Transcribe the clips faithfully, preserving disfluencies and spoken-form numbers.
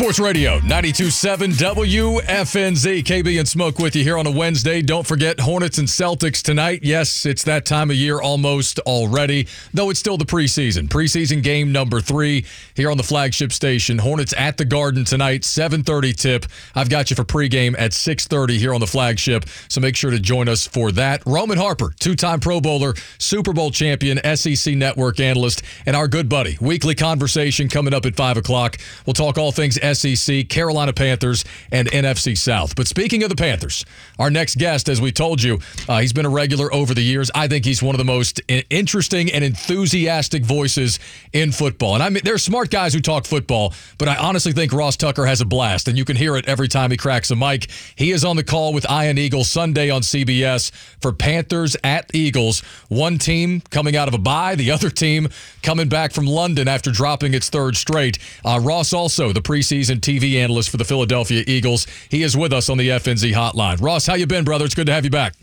Sports Radio, ninety-two point seven W F N Z. K B and Smoke with you here on a Wednesday. Don't forget Hornets and Celtics tonight. Yes, it's that time of year almost already, though it's still the preseason. Preseason game number three here on the flagship station. Hornets at the Garden tonight, seven thirty tip. I've got you for pregame at six thirty here on the flagship, so make sure to join us for that. Roman Harper, two-time Pro Bowler, Super Bowl champion, S E C Network analyst, and our good buddy. Weekly conversation coming up at five o'clock. We'll talk all things S E C, Carolina Panthers, and N F C South. But speaking of the Panthers, our next guest, as we told you, uh, he's been a regular over the years. I think he's one of the most interesting and enthusiastic voices in football. And I mean, there are smart guys who talk football, but I honestly think Ross Tucker has a blast, and you can hear it every time he cracks a mic. He is on the call with Ian Eagle Sunday on C B S for Panthers at Eagles. One team coming out of a bye, the other team coming back from London after dropping its third straight. Uh, Ross also the preseason T V analyst for the Philadelphia Eagles. He is with us on the F N Z hotline. Ross, how you been, brother? It's good to have you back.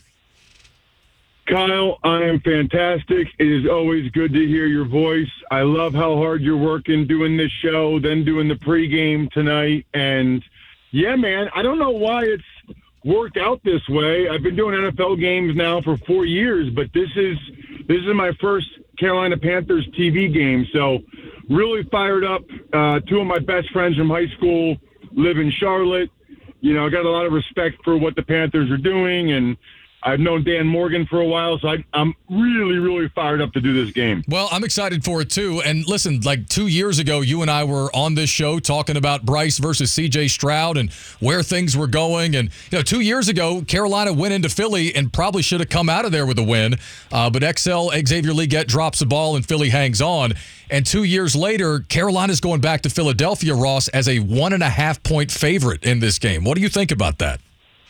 Kyle, I am fantastic. It is always good to hear your voice. I love how hard you're working doing this show, then doing the pregame tonight. And, yeah, man, I don't know why it's worked out this way. I've been doing N F L games now for four years, but this is this is my first Carolina Panthers T V game. So really fired up. Uh, two of my best friends from high school live in Charlotte. You know, I got a lot of respect for what the Panthers are doing, and I've known Dan Morgan for a while, so I, I'm really, really fired up to do this game. Well, I'm excited for it, too. And listen, like two years ago, you and I were on this show talking about Bryce versus C J Stroud and where things were going. And, you know, two years ago, Carolina went into Philly and probably should have come out of there with a win. Uh, but X L, Xavier Legette drops the ball and Philly hangs on. And two years later, Carolina's going back to Philadelphia, Ross, as a one and a half point favorite in this game. What do you think about that?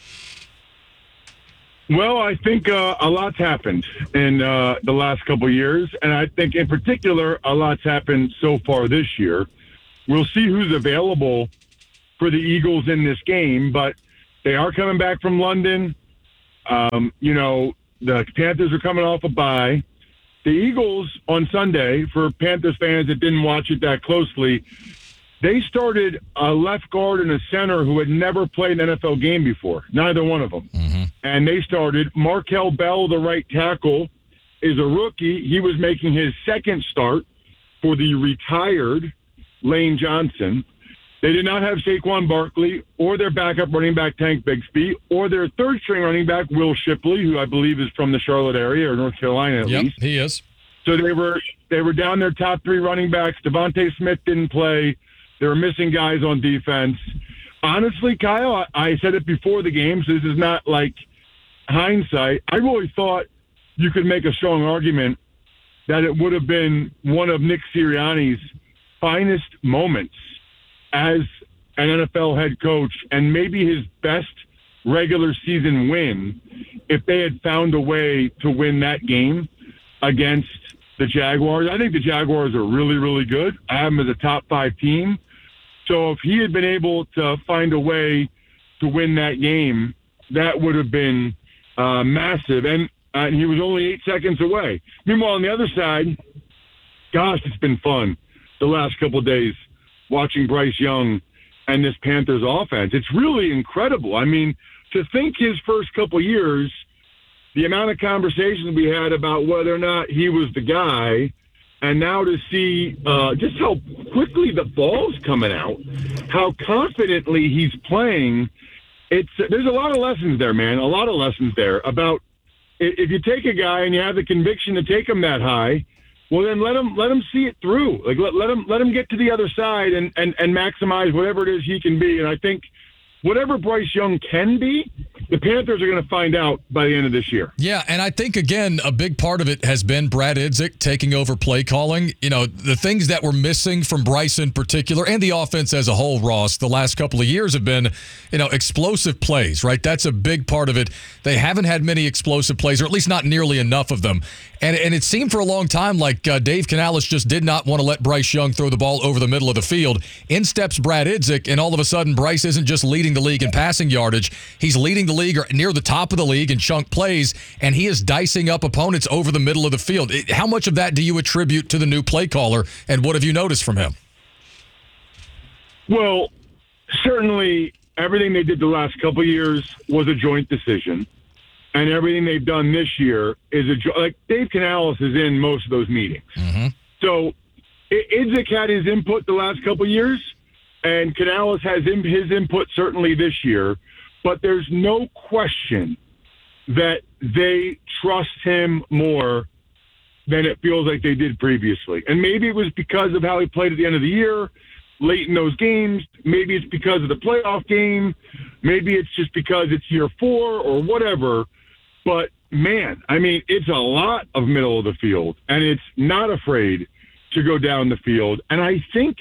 Well, I think uh, a lot's happened in uh, the last couple of years, and I think in particular a lot's happened so far this year. We'll see who's available for the Eagles in this game, but they are coming back from London. Um, you know, the Panthers are coming off a bye. The Eagles on Sunday, for Panthers fans that didn't watch it that closely, they started a left guard and a center who had never played an N F L game before, neither one of them. Mm-hmm. And they started. Markel Bell, the right tackle, is a rookie. He was making his second start for the retired Lane Johnson. They did not have Saquon Barkley or their backup running back Tank Bigsby or their third-string running back Will Shipley, who I believe is from the Charlotte area or North Carolina at yep, least. he is. So they were they were down their top three running backs. Devontae Smith didn't play. They were missing guys on defense. Honestly, Kyle, I, I said it before the game, so this is not like hindsight. I really thought you could make a strong argument that it would have been one of Nick Sirianni's finest moments as an N F L head coach and maybe his best regular season win if they had found a way to win that game against the Jaguars. I think the Jaguars are really, really good. I have them as a top five team. So if he had been able to find a way to win that game, that would have been uh, massive. And, uh, and he was only eight seconds away. Meanwhile, on the other side, gosh, it's been fun the last couple of days watching Bryce Young and this Panthers offense. It's really incredible. I mean, to think his first couple of years, the amount of conversations we had about whether or not he was the guy, and now to see uh, just how quickly the ball's coming out, how confidently he's playing, it's there's a lot of lessons there, man, a lot of lessons there about if you take a guy and you have the conviction to take him that high, well, then let him let him see it through. Like let, let him let him get to the other side and, and, and maximize whatever it is he can be. And I think whatever Bryce Young can be, the Panthers are going to find out by the end of this year. Yeah, and I think, again, a big part of it has been Brad Idzik taking over play calling. You know, the things that were missing from Bryce in particular and the offense as a whole, Ross, the last couple of years have been, you know, explosive plays, right? That's a big part of it. They haven't had many explosive plays, or at least not nearly enough of them. And, and it seemed for a long time like uh, Dave Canales just did not want to let Bryce Young throw the ball over the middle of the field. In steps Brad Idzik, and all of a sudden Bryce isn't just leading the league in passing yardage. He's leading the league or near the top of the league in chunk plays, and he is dicing up opponents over the middle of the field. It, how much of that do you attribute to the new play caller, and what have you noticed from him? Well, certainly everything they did the last couple of years was a joint decision, and everything they've done this year is a jo- like Dave Canales is in most of those meetings. Mm-hmm. So Idzik had his input the last couple of years, and Canales has in, his input certainly this year, but there's no question that they trust him more than it feels like they did previously. And maybe it was because of how he played at the end of the year, late in those games. Maybe it's because of the playoff game. Maybe it's just because it's year four or whatever. But, man, I mean, it's a lot of middle of the field, and it's not afraid to go down the field. And I think,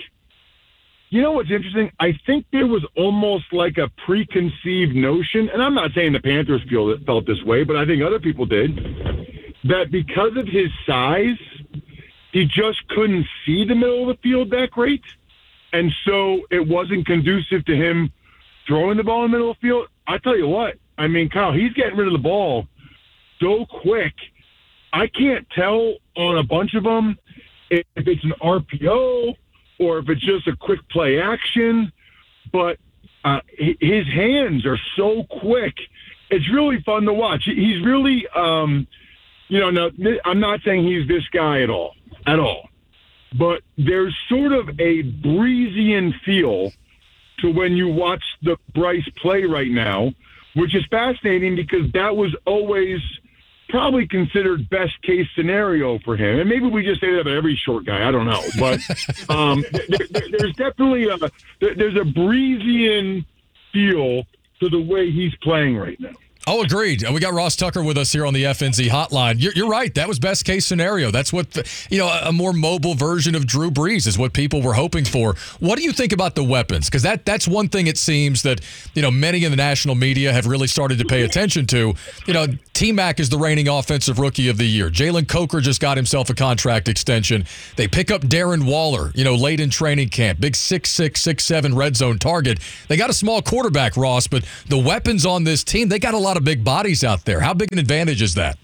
you know what's interesting? I think there was almost like a preconceived notion, and I'm not saying the Panthers feel felt this way, but I think other people did, that because of his size, he just couldn't see the middle of the field that great. And so it wasn't conducive to him throwing the ball in the middle of the field. I tell you what, I mean, Kyle, he's getting rid of the ball so quick. I can't tell on a bunch of them if it's an R P O or if it's just a quick play action, but uh, his hands are so quick. It's really fun to watch. He's really, um, you know, no, I'm not saying he's this guy at all, at all. But there's sort of a Breesian feel to when you watch the Bryce play right now, which is fascinating because that was always probably considered best case scenario for him. And maybe we just say that about every short guy. I don't know. But um, there, there, there's definitely a there, there's a Breesian feel to the way he's playing right now. Oh, agreed. We got Ross Tucker with us here on the F N Z hotline. You're, you're right. That was best case scenario. That's what, the, you know, a more mobile version of Drew Brees is what people were hoping for. What do you think about the weapons? Because that, that's one thing it seems that, you know, many in the national media have really started to pay attention to. You know, T-Mac is the reigning offensive rookie of the year. Jalen Coker just got himself a contract extension. They pick up Darren Waller, you know, late in training camp. Big six six, six seven red zone target. They got a small quarterback, Ross, but the weapons on this team, they got a lot of big bodies out there. How big an advantage is that?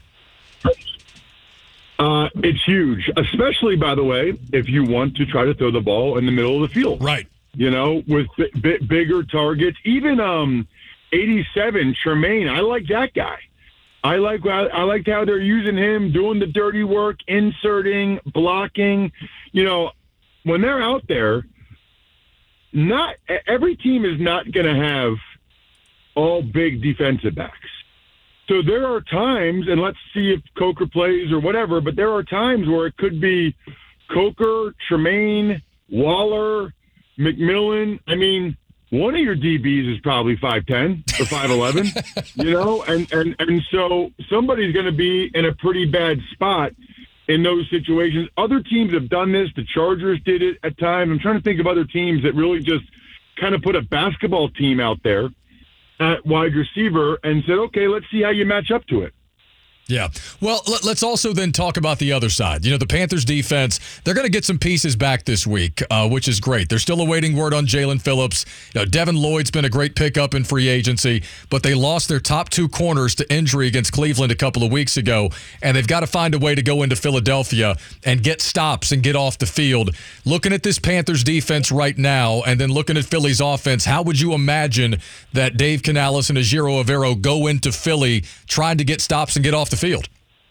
Uh, it's huge, especially, by the way, if you want to try to throw the ball in the middle of the field. Right. You know, with b- b- bigger targets. Even um, eighty-seven, Tremaine, I like that guy. I like I liked how they're using him, doing the dirty work, inserting, blocking. You know, when they're out there, not every team is not going to have all big defensive backs. So there are times, and let's see if Coker plays or whatever, but there are times where it could be Coker, Tremaine, Waller, McMillan. I mean, one of your D Bs is probably five ten or five eleven, you know, and, and, and so somebody's going to be in a pretty bad spot in those situations. Other teams have done this. The Chargers did it at times. I'm trying to think of other teams that really just kind of put a basketball team out there at wide receiver and said, okay, let's see how you match up to it. Yeah. Well, let's also then talk about the other side. You know, the Panthers defense, they're going to get some pieces back this week, uh, which is great. They're still awaiting word on Jalen Phillips. You know, Devin Lloyd's been a great pickup in free agency, but they lost their top two corners to injury against Cleveland a couple of weeks ago, and they've got to find a way to go into Philadelphia and get stops and get off the field. Looking at this Panthers defense right now and then looking at Philly's offense, how would you imagine that Dave Canales and Ejiro Evero go into Philly trying to get stops and get off the field?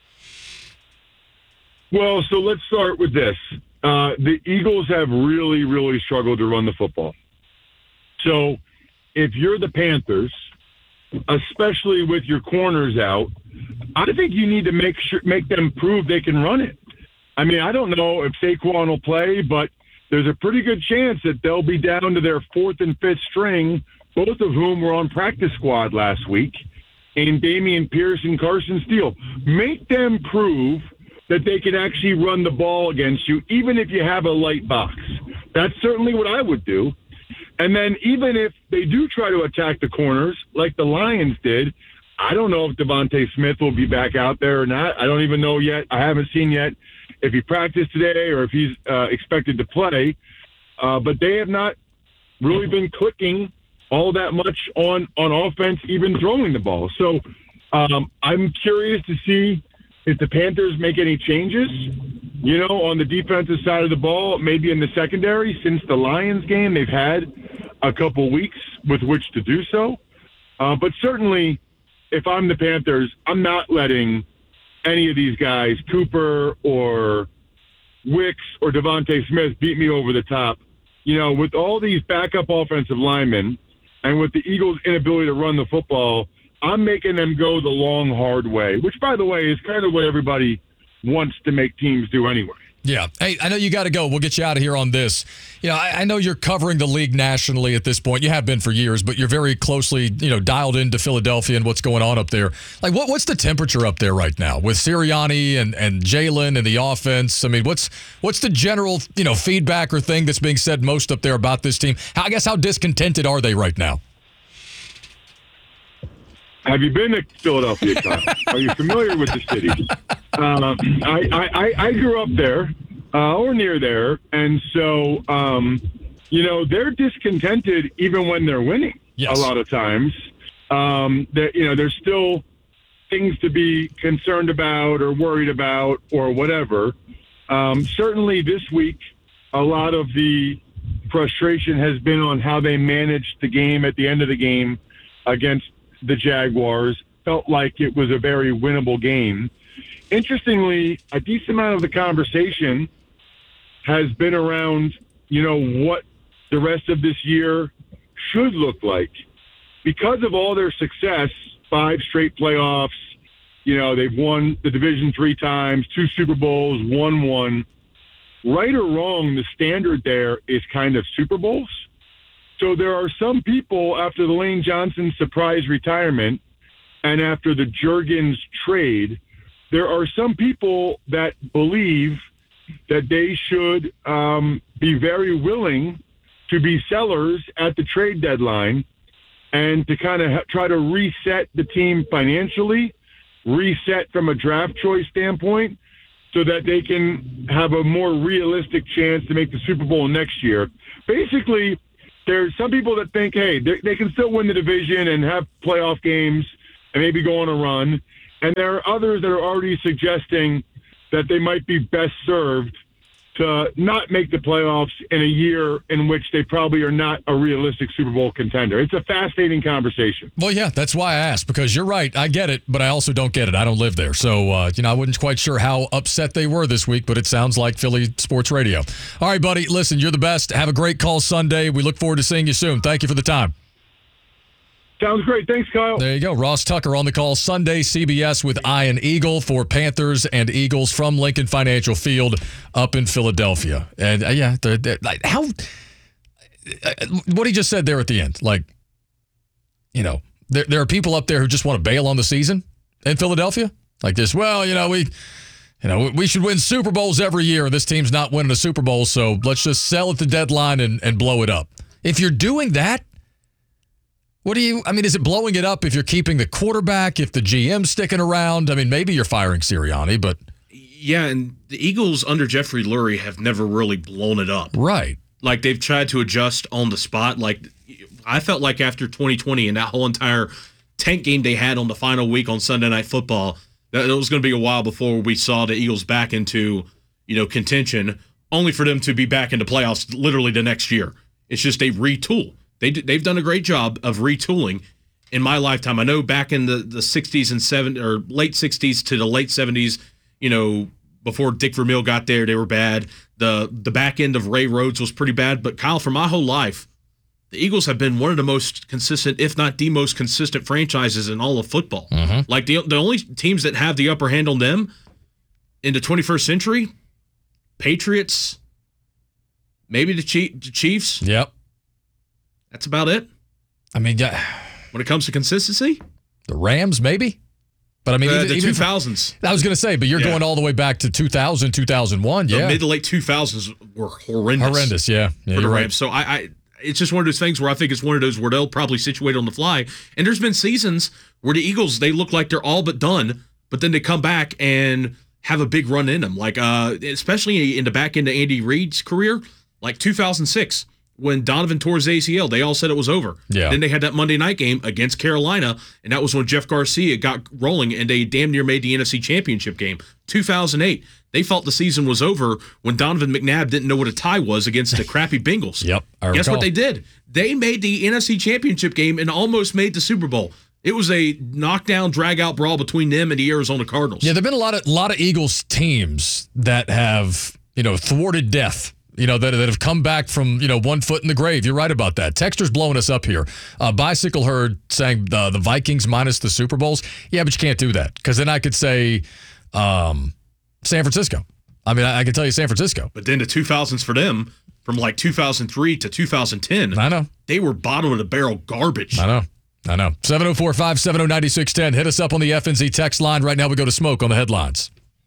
Well, so let's start with this. Uh, the Eagles have really, really struggled to run the football. So if you're the Panthers, especially with your corners out, I think you need to make sure make them prove they can run it. I mean, I don't know if Saquon will play, but there's a pretty good chance that they'll be down to their fourth and fifth string, both of whom were on practice squad last week, and Dameon Pierce and Carson Steele. Make them prove that they can actually run the ball against you, even if you have a light box. That's certainly what I would do. And then even if they do try to attack the corners, like the Lions did, I don't know if Devontae Smith will be back out there or not. I don't even know yet. I haven't seen yet if he practiced today or if he's uh, expected to play. Uh, but they have not really been clicking all that much on, on offense, even throwing the ball. So um, I'm curious to see if the Panthers make any changes, you know, on the defensive side of the ball, maybe in the secondary. Since the Lions game, they've had a couple weeks with which to do so. Uh, but certainly, if I'm the Panthers, I'm not letting any of these guys, Cooper or Wicks or Devontae Smith, beat me over the top. You know, with all these backup offensive linemen and with the Eagles' inability to run the football, I'm making them go the long, hard way, which, by the way, is kind of what everybody wants to make teams do anyway. Yeah. Hey, I know you got to go. We'll get you out of here on this. You know, I, I know you're covering the league nationally at this point. You have been for years, but you're very closely, you know, dialed into Philadelphia and what's going on up there. Like, what what's the temperature up there right now with Sirianni and, and Jalen and the offense? I mean, what's what's the general, you know, feedback or thing that's being said most up there about this team? How, I guess how discontented are they right now? Have you been to Philadelphia, Kyle? Are you familiar with the city? Um, I, I, I grew up there uh, or near there, and so, um, you know, they're discontented even when they're winning. Yes. A lot of times. Um, that you know, there's still things to be concerned about or worried about or whatever. Um, certainly this week, a lot of the frustration has been on how they managed the game at the end of the game against the Jaguars. Felt like it was a very winnable game. Interestingly, a decent amount of the conversation has been around, you know, what the rest of this year should look like. Because of all their success, five straight playoffs, you know, they've won the division three times, two Super Bowls, won one. Right or wrong, the standard there is kind of Super Bowls. So there are some people after the Lane Johnson surprise retirement and after the Juergens trade, there are some people that believe that they should um, be very willing to be sellers at the trade deadline and to kind of ha- try to reset the team financially, reset from a draft choice standpoint, so that they can have a more realistic chance to make the Super Bowl next year. Basically, there's some people that think, hey, they, they can still win the division and have playoff games and maybe go on a run. And there are others that are already suggesting that they might be best served to not make the playoffs in a year in which they probably are not a realistic Super Bowl contender. It's a fascinating conversation. Well, yeah, that's why I asked, because you're right. I get it, but I also don't get it. I don't live there. So, uh, you know, I wasn't quite sure how upset they were this week, but it sounds like Philly sports radio. All right, buddy, listen, you're the best. Have a great call Sunday. We look forward to seeing you soon. Thank you for the time. Sounds great. Thanks, Kyle. There you go. Ross Tucker on the call Sunday, C B S with Ian Eagle for Panthers and Eagles from Lincoln Financial Field up in Philadelphia. And uh, yeah, they're, they're, like, how, uh, what he just said there at the end, like, you know, there, there are people up there who just want to bail on the season in Philadelphia. Like this, well, you know, we, you know, we should win Super Bowls every year. This team's not winning a Super Bowl, so let's just sell at the deadline and, and blow it up. If you're doing that, what do you, I mean, is it blowing it up if you're keeping the quarterback, if the G M's sticking around? I mean, maybe you're firing Sirianni, but. Yeah, and the Eagles under Jeffrey Lurie have never really blown it up. Right. Like, they've tried to adjust on the spot. Like, I felt like after twenty twenty and that whole entire tank game they had on the final week on Sunday Night Football, that it was going to be a while before we saw the Eagles back into, you know, contention, only for them to be back into playoffs literally the next year. It's just they retool. They, they've done a great job of retooling in my lifetime. I know back in the, the sixties and seventies, or late sixties to the late seventies, you know, before Dick Vermeil got there, they were bad. The the back end of Ray Rhodes was pretty bad. But, Kyle, for my whole life, the Eagles have been one of the most consistent, if not the most consistent franchises in all of football. Mm-hmm. Like, the, the only teams that have the upper hand on them in the twenty-first century, Patriots, maybe the, Chief, the Chiefs. Yep. That's about it. I mean, yeah. When it comes to consistency, The Rams, maybe? But I mean, uh, even, the even two thousands. I was going to say, but you're Yeah. going all the way back to two thousand, two thousand one. Yeah. The mid to late two thousands were horrendous. Horrendous, yeah. yeah for the you're Rams. right. So I, I, it's just one of those things where I think it's one of those where they'll probably situate on the fly. And there's been seasons where the Eagles, they look like they're all but done, but then they come back and have a big run in them. Like, uh, especially in the back end of Andy Reid's career, like two thousand six. When Donovan tore his A C L, they all said it was over. Yeah. Then they had that Monday night game against Carolina, and that was when Jeff Garcia got rolling, and they damn near made the N F C Championship game. two thousand eight, They felt the season was over when Donovan McNabb didn't know what a tie was against the crappy Bengals. Yep. I Guess recall. what they did? They made the N F C Championship game and almost made the Super Bowl. It was a knockdown, drag-out brawl between them and the Arizona Cardinals. Yeah, there have been a lot of lot of Eagles teams that have, you know, thwarted death. You know, that, that have come back from, you know, one foot in the grave. You're right about that. Texter's blowing us up here. Uh, Bicycle Herd saying the, the Vikings minus the Super Bowls. Yeah, but you can't do that because then I could say um, San Francisco. I mean, I, I can tell you San Francisco. But then the two thousands for them, from like two thousand three to two thousand ten, I know. They were bottom of the barrel garbage. I know. I know. seven oh four, five seven oh, nine six one oh. Hit us up on the F N Z text line. Right now we go to Smoke on the headlines.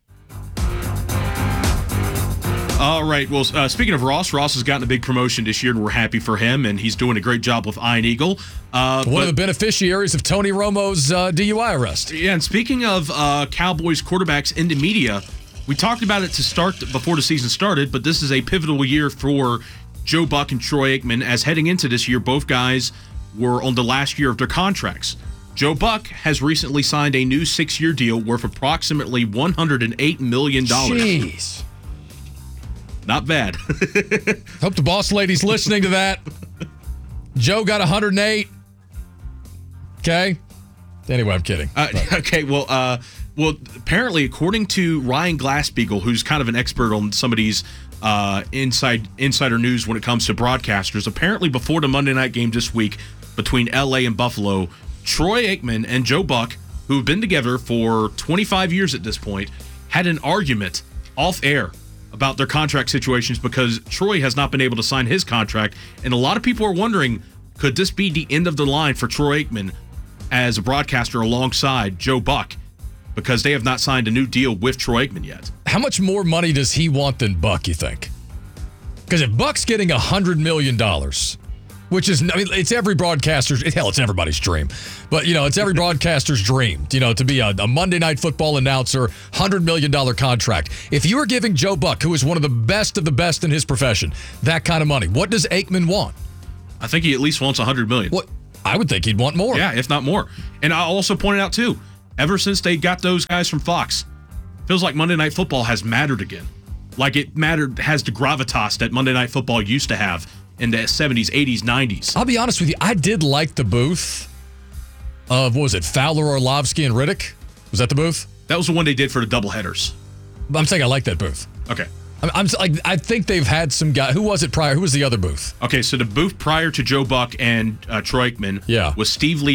All right. Well, uh, speaking of Ross, Ross has gotten a big promotion this year, and we're happy for him, and he's doing a great job with Iron Eagle. Uh, One but, of the beneficiaries of Tony Romo's uh, D U I arrest. Yeah, and speaking of uh, Cowboys quarterbacks in the media, we talked about it to start before the season started, but this is a pivotal year for Joe Buck and Troy Aikman, as heading into this year, both guys were on the last year of their contracts. Joe Buck has recently signed a new six-year deal worth approximately one hundred eight million dollars. Jeez. Not bad. Hope the boss lady's listening to that. Joe got one hundred eight. Okay. Anyway, I'm kidding. Uh, okay, well, uh, well, apparently, according to Ryan Glassbeagle, who's kind of an expert on some of these uh, inside insider news when it comes to broadcasters, apparently before the Monday night game this week between L A and Buffalo, Troy Aikman and Joe Buck, who have been together for twenty-five years at this point, had an argument off air about their contract situations because Troy has not been able to sign his contract. And a lot of people are wondering, could this be the end of the line for Troy Aikman as a broadcaster alongside Joe Buck? Because they have not signed a new deal with Troy Aikman yet. How much more money does he want than Buck, you think? Because if Buck's getting one hundred million dollars, which is, I mean, it's every broadcaster's, hell, it's everybody's dream. But, you know, it's every broadcaster's dream, you know, to be a, a Monday Night Football announcer, one hundred million dollars contract. If you were giving Joe Buck, who is one of the best of the best in his profession, that kind of money, what does Aikman want? I think he at least wants one hundred million dollars. What? I would think he'd want more. Yeah, if not more. And I also pointed out, too, ever since they got those guys from Fox, feels like Monday Night Football has mattered again. Like it mattered, has the gravitas that Monday Night Football used to have in the seventies, eighties, nineties. I'll be honest with you, I did like the booth of, what was it, Fowler, Orlovsky, and Riddick? Was that the booth? That was the one they did for the doubleheaders. I'm saying I like that booth. Okay. I'm, I'm like, I think they've had some guy. Who was it prior? Who was the other booth? Okay, so the booth prior to Joe Buck and uh, Troy Aikman Yeah. was Steve Lee.